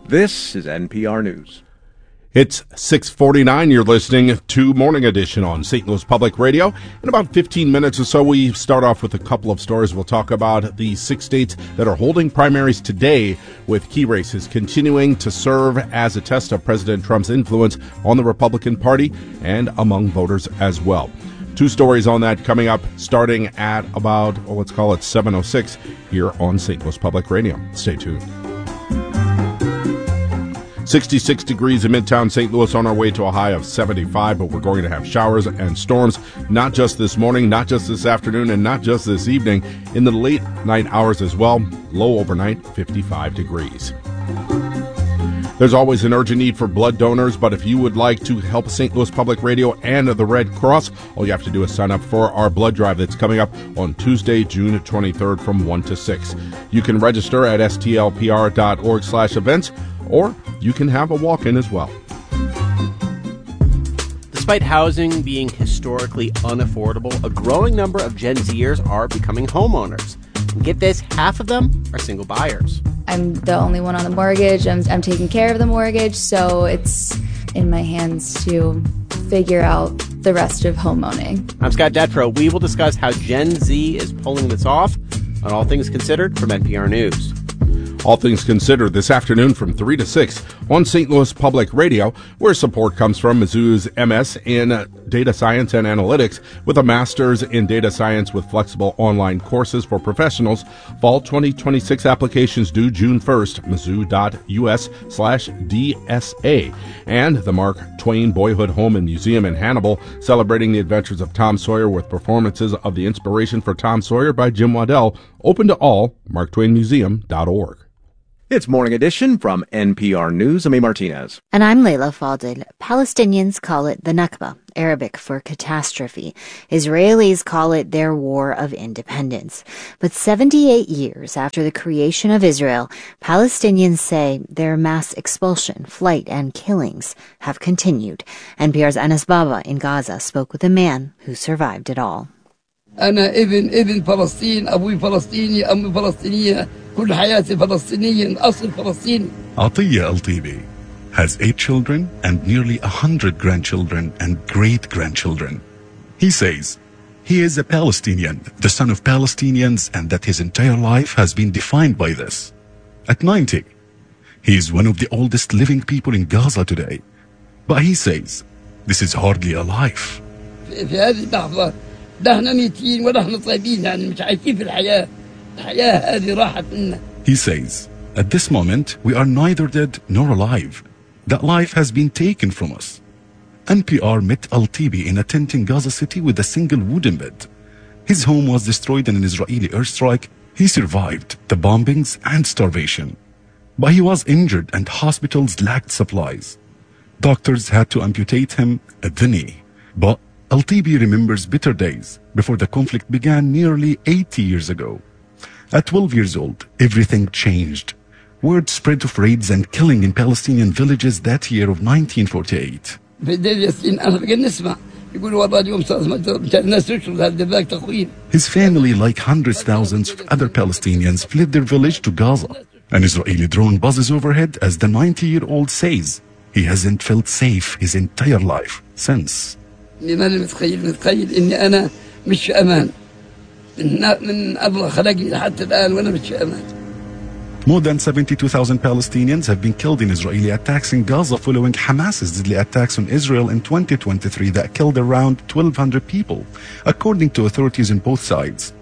This is NPR News. It's 6:49. You're listening to Morning Edition on St. Louis Public Radio. In about 15 minutes or so, we start off with a couple of stories. We'll talk about the 6 states that are holding primaries today, with key races continuing to serve as a test of President Trump's influence on the Republican Party and among voters as well. 2 stories on that coming up starting at about, let's call it 7:06 here on St. Louis Public Radio. Stay tuned. 66 degrees in Midtown St. Louis, on our way to a high of 75, but we're going to have showers and storms, not just this morning, not just this afternoon, and not just this evening, in the late night hours as well. Low overnight, 55 degrees. There's always an urgent need for blood donors, but if you would like to help St. Louis Public Radio and the Red Cross, all you have to do is sign up for our blood drive that's coming up on Tuesday, June 23rd from 1 to 6. You can register at stlpr.org/events, or you can have a walk-in as well. Despite housing being historically unaffordable, a growing number of Gen Zers are becoming homeowners. And get this, half of them are single buyers. I'm the only one on the mortgage. I'm taking care of the mortgage, so it's in my hands to figure out the rest of homeowning. I'm Scott Detrow. We will discuss how Gen Z is pulling this off on All Things Considered from NPR News. All Things Considered this afternoon from 3 to 6 on St. Louis Public Radio, where support comes from Mizzou's MS in Data Science and Analytics with a Master's in Data Science with flexible online courses for professionals. Fall 2026 applications due June 1st, mizzou.us/DSA. And the Mark Twain Boyhood Home and Museum in Hannibal, celebrating the adventures of Tom Sawyer with performances of The Inspiration for Tom Sawyer by Jim Waddell. Open to all, marktwainmuseum.org. It's Morning Edition from NPR News. I'm A. Martinez. And I'm Layla Fadel. Palestinians call it the Nakba, Arabic for catastrophe. Israelis call it their war of independence. But 78 years after the creation of Israel, Palestinians say their mass expulsion, flight, and killings have continued. NPR's Anas Baba in Gaza spoke with a man who survived it all. أنا ابن فلسطين أبوي فلسطيني أمي فلسطينية كل حياتي فلسطينية أصل فلسطيني. Atiyah Al-Tibi has 8 children and nearly 100 grandchildren and great-grandchildren. He says he is a Palestinian, the son of Palestinians, and that his entire life has been defined by this. At 90, he is one of the oldest living people in Gaza today. But he says this is hardly a life. في هذه اللحظة نحن ميتين ونحن طيبين يعني مش عايشين في الحياة هذه راحت منا. He says, at this moment, we are neither dead nor alive. That life has been taken from us. NPR met Al-Tibi in a tent in Gaza City with a single wooden bed. His home was destroyed in an Israeli airstrike. He survived the bombings and starvation. But he was injured and hospitals lacked supplies. Doctors had to amputate him at the knee. But Al-Tibi remembers bitter days before the conflict began nearly 80 years ago. At 12 years old, everything changed. Word spread of raids and killing in Palestinian villages that year of 1948. His family, like hundreds thousands of other Palestinians, fled their village to Gaza. An Israeli drone buzzes overhead as the 90-year-old says he hasn't felt safe his entire life since. متخيل إني أنا مش في أمان من الله خلقني حتى الآن وأنا مش في أمان. More than 72,000 Palestinians have been killed in Israeli attacks in Gaza following Hamas's deadly attacks on Israel in 2023 that killed around 1,200 people, according to authorities on both sides.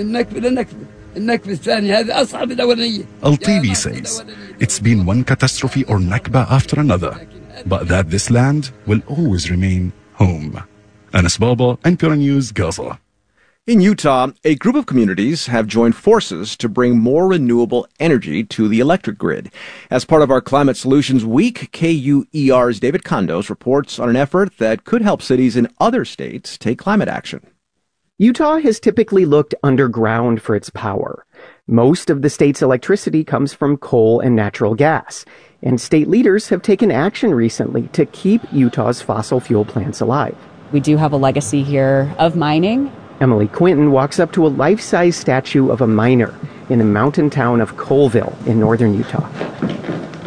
Al-Tibi says it's been one catastrophe or Nakba after another, but that this land will always remain home. Anas Baba, NPR News, Gaza. In Utah, a group of communities have joined forces to bring more renewable energy to the electric grid. As part of our Climate Solutions Week, KUER's David Condos reports on an effort that could help cities in other states take climate action. Utah has typically looked underground for its power. Most of the state's electricity comes from coal and natural gas, and state leaders have taken action recently to keep Utah's fossil fuel plants alive. We do have a legacy here of mining. Emily Quinton walks up to a life-size statue of a miner in the mountain town of Colville in northern Utah.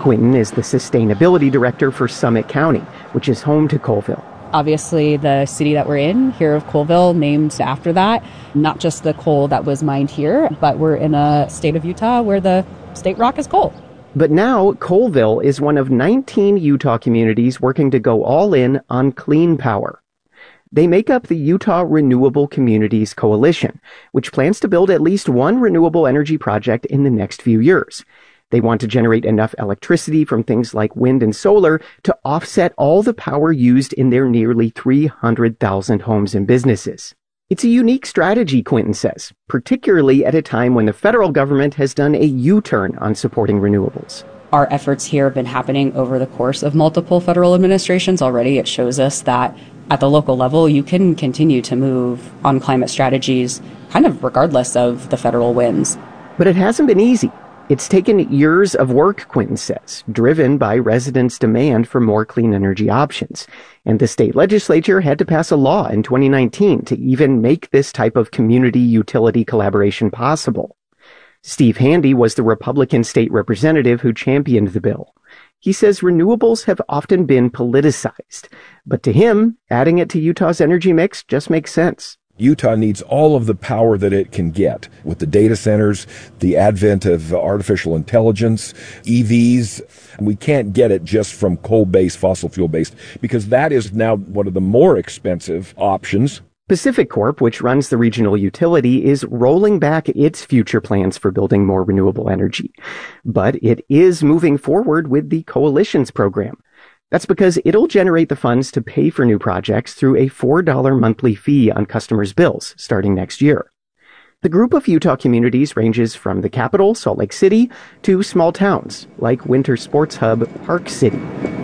Quinton is the sustainability director for Summit County, which is home to Colville. Obviously, the city that we're in, here of Colville, named after that. Not just the coal that was mined here, but we're in a state of Utah where the state rock is coal. But now, Colville is one of 19 Utah communities working to go all in on clean power. They make up the Utah Renewable Communities Coalition, which plans to build at least one renewable energy project in the next few years. They want to generate enough electricity from things like wind and solar to offset all the power used in their nearly 300,000 homes and businesses. It's a unique strategy, Quinton says, particularly at a time when the federal government has done a U-turn on supporting renewables. Our efforts here have been happening over the course of multiple federal administrations already. It shows us that at the local level, you can continue to move on climate strategies kind of regardless of the federal winds. But it hasn't been easy. It's taken years of work, Quinton says, driven by residents' demand for more clean energy options. And the state legislature had to pass a law in 2019 to even make this type of community utility collaboration possible. Steve Handy was the Republican state representative who championed the bill. He says renewables have often been politicized, but to him, adding it to Utah's energy mix just makes sense. Utah needs all of the power that it can get with the data centers, the advent of artificial intelligence, EVs. We can't get it just from coal-based, fossil fuel-based, because that is now one of the more expensive options. Pacific Corp, which runs the regional utility, is rolling back its future plans for building more renewable energy. But it is moving forward with the Coalition's program. That's because it'll generate the funds to pay for new projects through a $4 monthly fee on customers' bills starting next year. The group of Utah communities ranges from the capital, Salt Lake City, to small towns like winter sports hub Park City.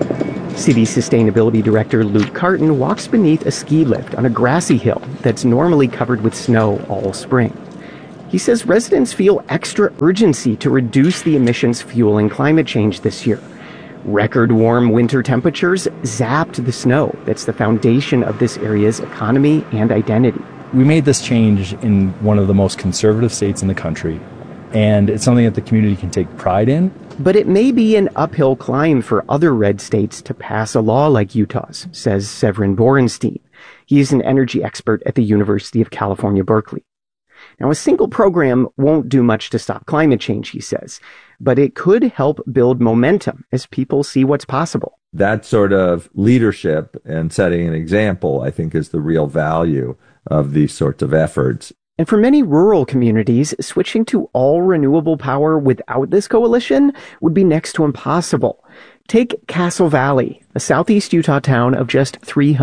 City Sustainability Director Luke Carton walks beneath a ski lift on a grassy hill that's normally covered with snow all spring. He says residents feel extra urgency to reduce the emissions fueling climate change this year. Record warm winter temperatures zapped the snow that's the foundation of this area's economy and identity. We made this change in one of the most conservative states in the country, and it's something that the community can take pride in. But it may be an uphill climb for other red states to pass a law like Utah's, says Severin Borenstein. He's an energy expert at the University of California, Berkeley. Now, a single program won't do much to stop climate change, he says, but it could help build momentum as people see what's possible. That sort of leadership and setting an example, I think, is the real value of these sorts of efforts. And for many rural communities, switching to all renewable power without this coalition would be next to impossible. Take Castle Valley, a southeast Utah town of just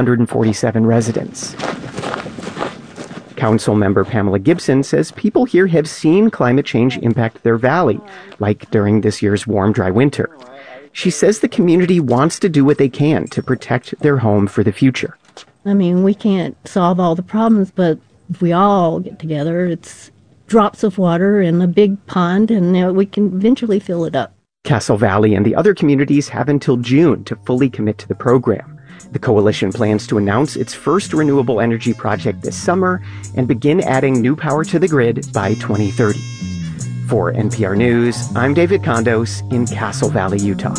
347 residents. Council member Pamela Gibson says people here have seen climate change impact their valley, like during this year's warm, dry winter. She says the community wants to do what they can to protect their home for the future. I mean, we can't solve all the problems, but if we all get together, it's drops of water in a big pond, and we can eventually fill it up. Castle Valley and the other communities have until June to fully commit to the program. The coalition plans to announce its first renewable energy project this summer and begin adding new power to the grid by 2030. For NPR News, I'm David Condos in Castle Valley, Utah.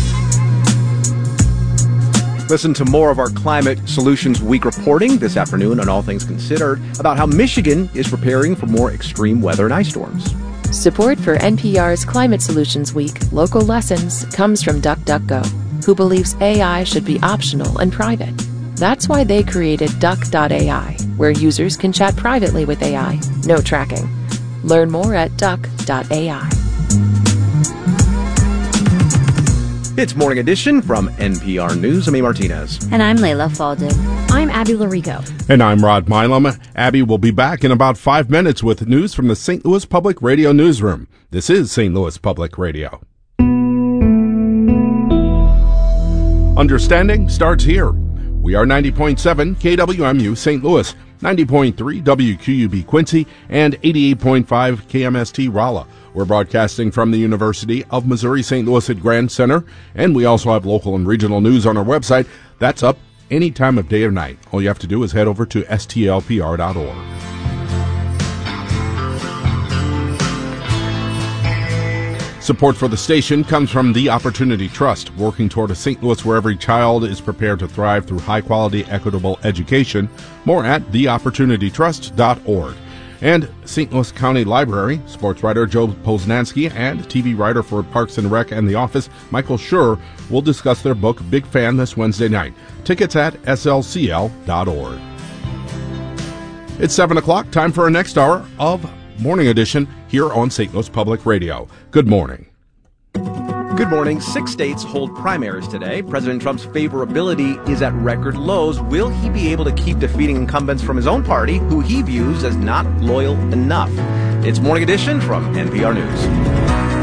Listen to more of our Climate Solutions Week reporting this afternoon on All Things Considered about how Michigan is preparing for more extreme weather and ice storms. Support for NPR's Climate Solutions Week Local Lessons comes from DuckDuckGo, who believes AI should be optional and private. That's why they created Duck.ai, where users can chat privately with AI, no tracking. Learn more at Duck.ai. It's Morning Edition from NPR News. I'm A. Martinez. And I'm Layla Faldin. I'm Abby Larigo. And I'm Rod Milam. Abby will be back in about 5 minutes with news from the St. Louis Public Radio Newsroom. This is St. Louis Public Radio. Understanding starts here. We are 90.7 KWMU St. Louis, 90.3 WQUB Quincy, and 88.5 KMST Rolla. We're broadcasting from the University of Missouri St. Louis at Grand Center, and we also have local and regional news on our website. That's up any time of day or night. All you have to do is head over to stlpr.org. Support for the station comes from The Opportunity Trust, working toward a St. Louis where every child is prepared to thrive through high-quality, equitable education. More at theopportunitytrust.org. And St. Louis County Library, sports writer Joe Poznansky and TV writer for Parks and Rec and The Office, Michael Schur, will discuss their book, Big Fan, this Wednesday night. Tickets at slcl.org. It's 7 o'clock, time for our next hour of Morning Edition here on St. Louis Public Radio. Good morning. Good morning. 6 states hold primaries today. President Trump's favorability is at record lows. Will he be able to keep defeating incumbents from his own party, who he views as not loyal enough? It's Morning Edition from NPR News.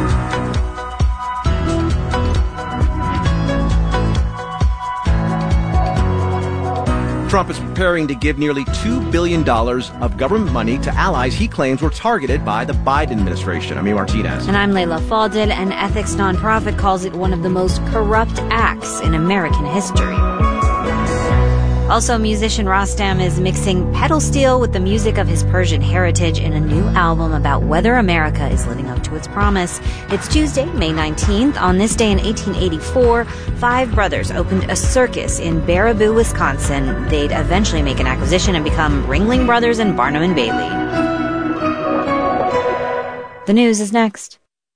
Trump is preparing to give nearly $2 billion of government money to allies he claims were targeted by the Biden administration. I'm Martinez. And I'm Layla Fadil. An ethics nonprofit calls it one of the most corrupt acts in American history. Also, musician Rostam is mixing pedal steel with the music of his Persian heritage in a new album about whether America is living up to its promise. It's Tuesday, May 19th. On this day in 1884, 5 brothers opened a circus in Baraboo, Wisconsin. They'd eventually make an acquisition and become Ringling Brothers and Barnum and Bailey. The news is next.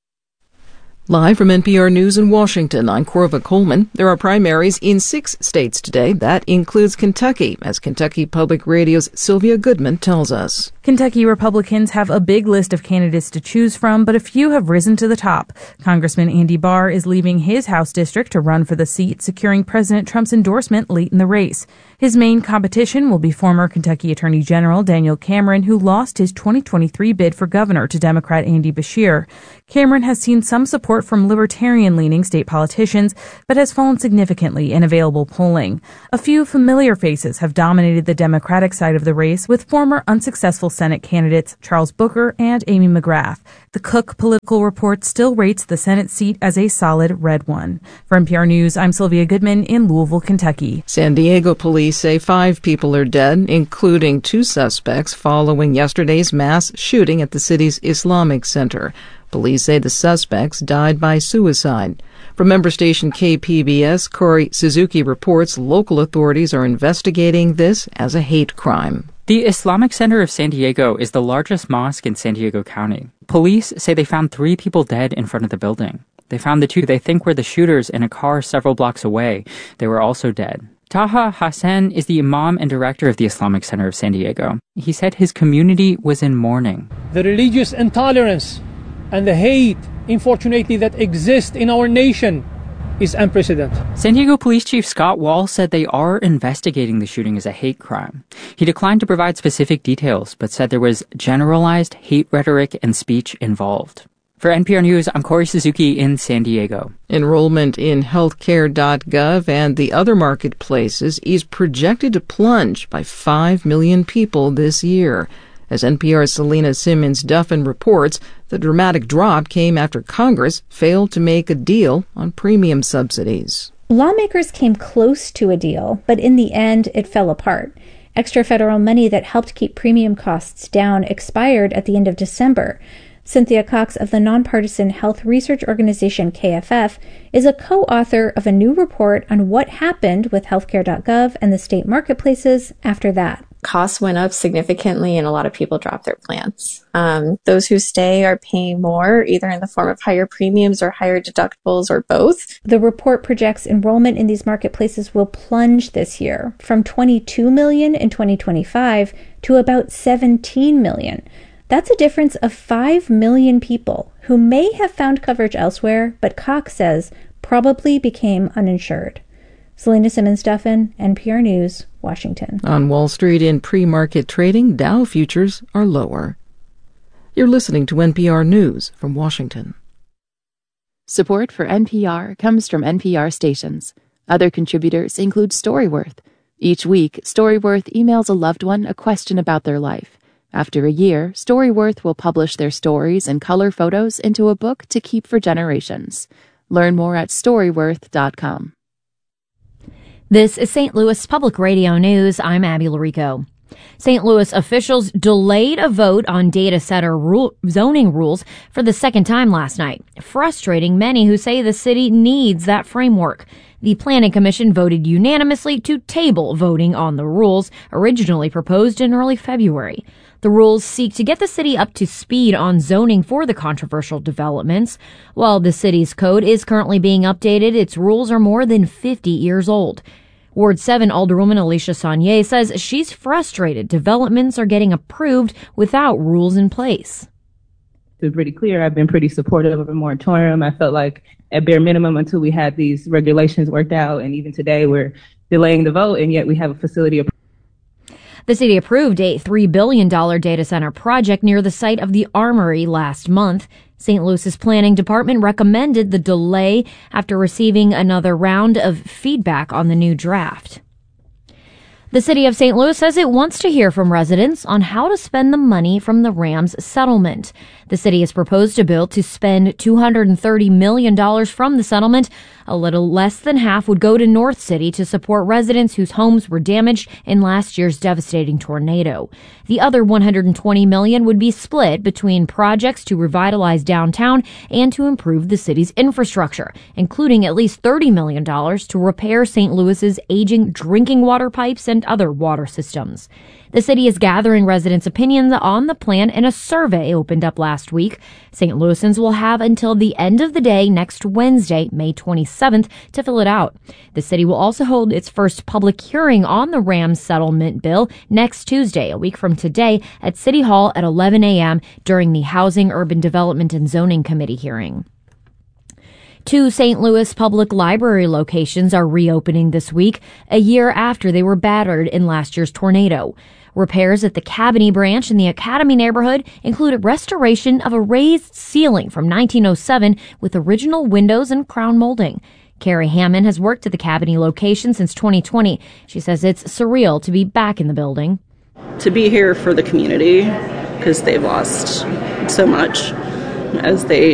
Live from NPR News in Washington, I'm Corva Coleman. There are primaries in 6 states today. That includes Kentucky, as Kentucky Public Radio's Sylvia Goodman tells us. Kentucky Republicans have a big list of candidates to choose from, but a few have risen to the top. Congressman Andy Barr is leaving his House district to run for the seat, securing President Trump's endorsement late in the race. His main competition will be former Kentucky Attorney General Daniel Cameron, who lost his 2023 bid for governor to Democrat Andy Beshear. Cameron has seen some support from libertarian-leaning state politicians, but has fallen significantly in available polling. A few familiar faces have dominated the Democratic side of the race, with former unsuccessful Senate candidates Charles Booker and Amy McGrath. The Cook Political Report still rates the Senate seat as a solid red one. For NPR News, I'm Sylvia Goodman in Louisville, Kentucky. San Diego police say 5 people are dead, including 2 suspects, following yesterday's mass shooting at the city's Islamic Center. Police say the suspects died by suicide. From member station KPBS, Corey Suzuki reports local authorities are investigating this as a hate crime. The Islamic Center of San Diego is the largest mosque in San Diego County. Police say they found 3 people dead in front of the building. They found the 2 they think were the shooters in a car several blocks away. They were also dead. Taha Hassan is the imam and director of the Islamic Center of San Diego. He said his community was in mourning. The religious intolerance and the hate, unfortunately, that exists in our nation is unprecedented. San Diego Police Chief Scott Wall said they are investigating the shooting as a hate crime. He declined to provide specific details, but said there was generalized hate rhetoric and speech involved. For NPR News, I'm Corey Suzuki in San Diego. Enrollment in healthcare.gov and the other marketplaces is projected to plunge by 5 million people this year. As NPR's Selena Simmons-Duffin reports, the dramatic drop came after Congress failed to make a deal on premium subsidies. Lawmakers came close to a deal, but in the end, it fell apart. Extra federal money that helped keep premium costs down expired at the end of December. Cynthia Cox of the nonpartisan health research organization KFF is a co-author of a new report on what happened with healthcare.gov and the state marketplaces after that. Costs went up significantly and a lot of people dropped their plans. Those who stay are paying more, either in the form of higher premiums or higher deductibles or both. The report projects enrollment in these marketplaces will plunge this year from 22 million in 2025 to about 17 million. That's a difference of 5 million people who may have found coverage elsewhere, but Cox says probably became uninsured. Selena Simmons-Duffin, NPR News, Washington. On Wall Street in pre-market trading, Dow futures are lower. You're listening to NPR News from Washington. Support for NPR comes from NPR stations. Other contributors include Storyworth. Each week, Storyworth emails a loved one a question about their life. After a year, Storyworth will publish their stories and color photos into a book to keep for generations. Learn more at Storyworth.com. This is St. Louis Public Radio News. I'm Abby Larico. St. Louis officials delayed a vote on data center zoning rules for the second time last night, frustrating many who say the city needs that framework. The Planning Commission voted unanimously to table voting on the rules originally proposed in early February. The rules seek to get the city up to speed on zoning for the controversial developments. While the city's code is currently being updated, its rules are more than 50 years old. Ward 7 Alderwoman Alicia Saunier says she's frustrated developments are getting approved without rules in place. To be pretty clear, I've been pretty supportive of a moratorium. I felt like at bare minimum until we had these regulations worked out, and even today we're delaying the vote, and yet we have a facility approved. The city approved a $3 billion data center project near the site of the Armory last month. St. Louis's planning department recommended the delay after receiving another round of feedback on the new draft. The city of St. Louis says it wants to hear from residents on how to spend the money from the Rams settlement. The city has proposed a bill to spend $230 million from the settlement. A little less than half would go to North City to support residents whose homes were damaged in last year's devastating tornado. The other $120 million would be split between projects to revitalize downtown and to improve the city's infrastructure, including at least $30 million to repair St. Louis's aging drinking water pipes and other water systems. The city is gathering residents' opinions on the plan in a survey opened up last week. St. Louisans will have until the end of the day next Wednesday, May 27th, to fill it out. The city will also hold its first public hearing on the Rams settlement bill next Tuesday, a week from today, at City Hall at 11 a.m. during the Housing, Urban Development, and Zoning Committee hearing. 2 St. Louis public library locations are reopening this week, a year after they were battered in last year's tornado. Repairs at the Cabany branch in the Academy neighborhood include restoration of a raised ceiling from 1907 with original windows and crown molding. Carrie Hammond has worked at the Cabany location since 2020. She says it's surreal to be back in the building. To be here for the community, because they've lost so much as they